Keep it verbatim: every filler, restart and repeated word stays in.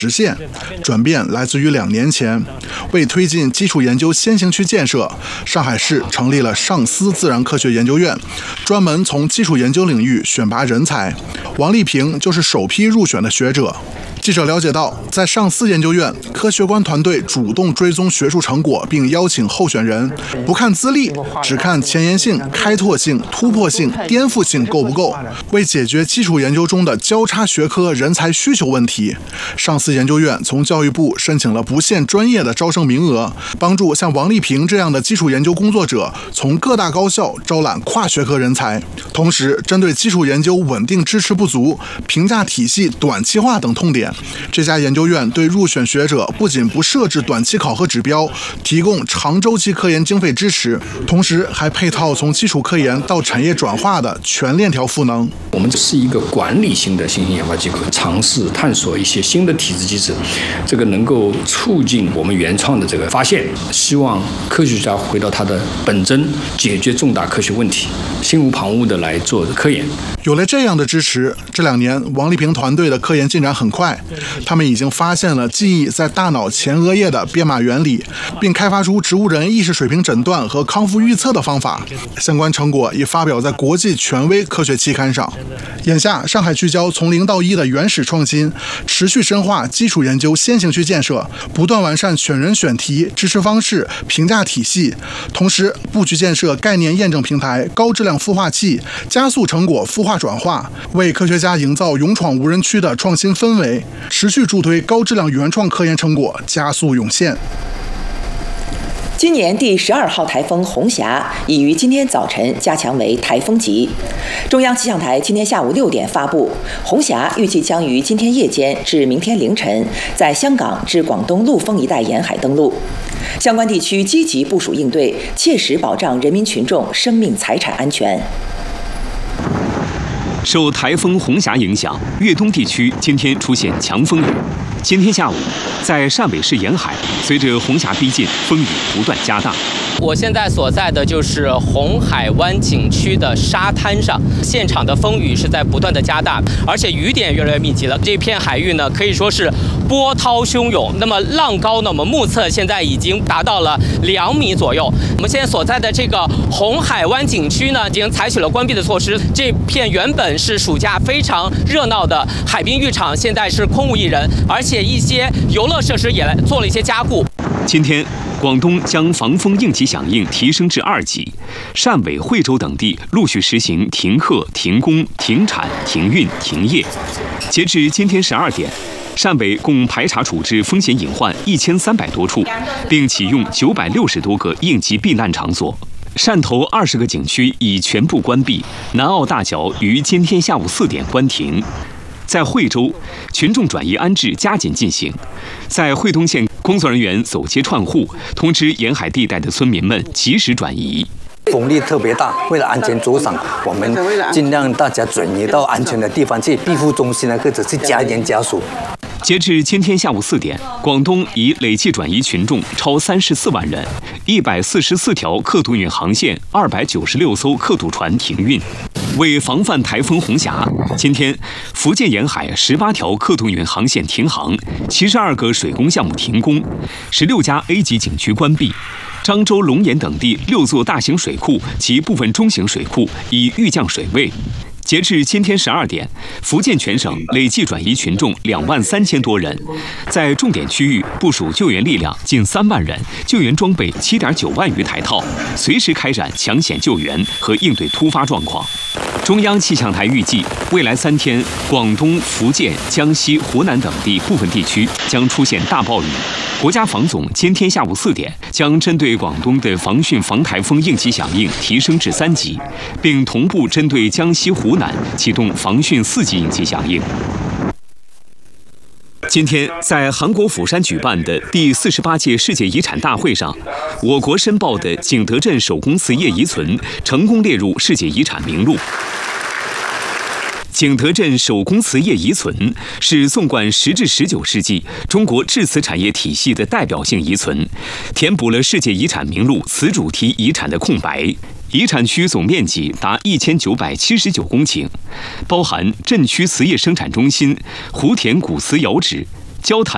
实现转变来自于两年前，为推进基础研究先行区建设，上海市成立了上思自然科学研究院，专门从基础研究领域选拔人才。王丽萍就是首批入选的学者。记者了解到，在上思研究院，科学官团队主动追踪学术成果，并邀请候选人，不看资历，只看前沿性、开拓性、突破性、颠覆性够不够。为解决基础研究中的交叉学科人才需求问题，上思研究院从教育部申请了不限专业的招生名额，帮助像王丽萍这样的基础研究工作者从各大高校招揽跨学科人才。同时，针对基础研究稳定支持不足、评价体系短期化等痛点，这家研究院对入选学者不仅不设置短期考核指标，提供长周期科研经费支持，同时还配套从基础科研到产业转化的全链条赋能。 我们是一个管理性的新型研发机构，尝试探索一些新的体制机制，这个能够促进我们原创的这个发现，希望科学家回到他的本真，解决重大科学问题，心无旁骛的来做科研。 有了这样的支持，这两年王丽萍团队的科研进展很快，他们已经发现了记忆在大脑前额叶的编码原理，并开发出植物人意识水平诊断和康复预测的方法，相关成果已发表在国际权威科学期刊上。眼下，上海聚焦从零到一的原始创新，持续深化基础研究先行区建设，不断完善选人选题、支持方式、评价体系，同时布局建设概念验证平台、高质量孵化器，加速成果孵化转化，为科学家营造勇闯无人区的创新氛围，持续助推高质量原创科研成果加速涌现。 今年第十二号台风红霞已于今天早晨加强为台风级。中央气象台今天下午六点发布，红霞预计将于今天夜间至明天凌晨在香港至广东陆丰一带沿海登陆，相关地区积极部署应对，切实保障人民群众生命财产安全。 受台风红霞影响，粤东地区今天出现强风雨。今天下午，在汕尾市沿海，随着红霞逼近，风雨不断加大。 我现在所在的就是红海湾景区的沙滩上，现场的风雨是在不断的加大，而且雨点越来越密集了。这片海域呢，可以说是波涛汹涌。那么浪高呢，我们目测现在已经达到了两米左右。我们现在所在的这个红海湾景区呢，已经采取了关闭的措施。这片原本是暑假非常热闹的海滨浴场，现在是空无一人，而且一些游乐设施也来做了一些加固。 今天，广东将防风应急响应提升至二级，汕尾、惠州等地陆续实行停课、停工、停产、停运、停业。截至今天十二点，汕尾共排查处置风险隐患一千三百多处，并启用九百六十多个应急避难场所。汕头二十个景区已全部关闭，南澳大桥于今天下午四点关停。在惠州，群众转移安置加紧进行。在惠东县，工作人员走街串户，通知沿海地带的村民们及时转移。 风力特别大，为了安全着想，我们尽量大家转移到安全的地方去，庇护中心呢，或者是家园家属。 截至今天下午四点，广东已累计转移群众超三十四万人，一百四十四条客渡运航线，二百九十六艘客渡船停运。为防范台风红霞，今天福建沿海十八条客渡运航线停航，七十二个水工项目停工，十六家 A 级景区关闭。漳州、龙岩等地六座大型水库及部分中型水库已预降水位。截至今天十二点，福建全省累计转移群众两万三千多人，在重点区域部署救援力量近三万人，救援装备七点九万余台套，随时开展抢险救援和应对突发状况。中央气象台预计，未来三天，广东、福建、江西、湖南等地部分地区将出现大暴雨。国家防总今天下午四点将针对广东的防汛防台风应急响应提升至三级，并同步针对江西、湖南启动防汛四级应急响应。今天，在韩国釜山举办的第四十八届世界遗产大会上，我国申报的景德镇手工瓷业遗存成功列入世界遗产名录。景德镇手工瓷业遗存是纵贯十至十九世纪中国制瓷产业体系的代表性遗存，填补了世界遗产名录瓷主题遗产的空白。遗产区总面积达一千九百七十九公顷，包含镇区瓷业生产中心、湖田古瓷窑址、焦坛。